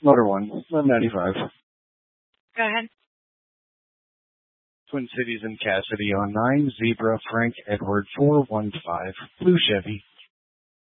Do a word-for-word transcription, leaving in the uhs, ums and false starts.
Motor one, eleven ninety-five. Go ahead. Twin Cities and Cassidy on nine, Zebra, Frank Edward four one five, Blue Chevy.